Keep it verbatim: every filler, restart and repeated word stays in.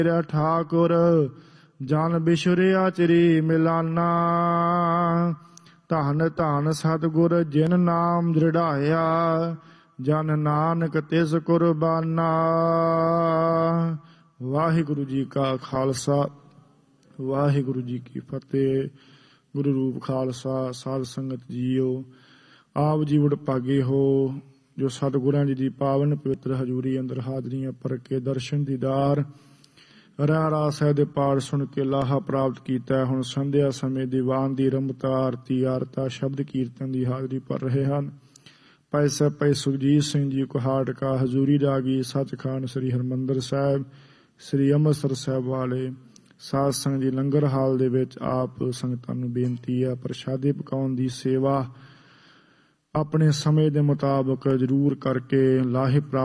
ਮੇਰਾ ਠਾਕੁਰ ਜਨ ਬਿਸ਼ੁਰਿਆ ਚਰੀ ਮਿਲਾਨਾ। ਧਨ ਧਨ ਸਤਿਗੁਰ ਜਿਨ ਨਾਮ ਦ੍ਰਿੜਾਇਆ, ਜਨ ਨਾਨਕ ਤਿਸ ਕੁਰਬਾਨਾ। ਵਾਹਿਗੁਰੂ ਜੀ ਕਾ ਖਾਲਸਾ ਵਾਹਿਗੁਰੂ ਜੀ ਕੀ ਫਤਿਹ। ਗੁਰੂ ਰੂਪ ਖਾਲਸਾ ਸਾਧ ਸੰਗਤ ਜੀਓ, ਆਪ ਜੀ ਵਡਭਾਗੇ ਹੋ ਜੋ ਸਤਿਗੁਰਾਂ ਜੀ ਦੀ ਪਾਵਨ ਪਵਿੱਤਰ ਹਜ਼ੂਰੀ ਅੰਦਰ ਹਾਜ਼ਰੀਆਂ ਭਰ ਕੇ ਦਰਸ਼ਨ ਦੀਦਾਰ ਰਹਿਰਾਸ ਸਾਹਿਬ ਦੇ ਪਾਠ ਸੁਣ ਕੇ ਲਾਹਾ ਪ੍ਰਾਪਤ ਕੀਤਾ। ਹੁਣ ਸੰਧਿਆ ਸਮੇਂ ਦੀਵਾਨ ਦੀ ਰਮਤਾ ਆਰਤੀ ਆਰਤਾ ਸ਼ਬਦ ਕੀਰਤਨ ਦੀ ਹਾਜ਼ਰੀ ਭਰ ਰਹੇ ਹਨ। ਭਾਈ ਸਾਹਿਬ ਭਾਈ ਸੁਖਜੀਤ ਸਿੰਘ ਜੀ ਕੁਹਾੜ ਕਾ ਹਜ਼ੂਰੀ ਰਾਗੀ ਸੱਚਖੰਡ ਸ੍ਰੀ ਹਰਿਮੰਦਰ ਸਾਹਿਬ ਸ੍ਰੀ ਅੰਮ੍ਰਿਤਸਰ ਸਾਹਿਬ ਵਾਲੇ ਸਾਧ ਸੰਗਤ ਜੀ ਲੰਗਰ ਹਾਲ ਦੇ ਵਿੱਚ ਆਪ ਸੰਗਤਾਂ ਨੂੰ ਬੇਨਤੀ ਹੈ ਪ੍ਰਸ਼ਾਦੇ ਪਕਾਉਣ ਦੀ ਸੇਵਾ ਆਪਣੇ ਸਮੇਂ ਦੇ ਮੁਤਾਬਕ ਜ਼ਰੂਰ ਕਰਕੇ ਲਾਹੇ ਪ੍ਰਾਪਤ